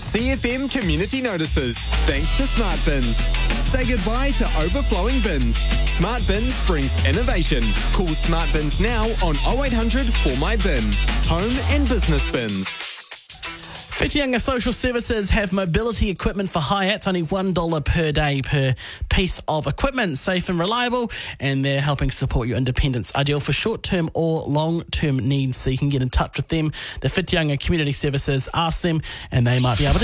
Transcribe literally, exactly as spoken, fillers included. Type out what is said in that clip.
C F M Community Notices, thanks to Smart Bins. Say goodbye to overflowing bins. Smart Bins brings innovation. Call Smart Bins now on oh eight hundred four my bin. Home and business bins. Whitianga Social Services have mobility equipment for hire. It's only one dollar per day per piece of equipment, safe and reliable, and they're helping support your independence, ideal for short-term or long-term needs. So you can get in touch with them, the Whitianga Community Services, ask them, and they might be able to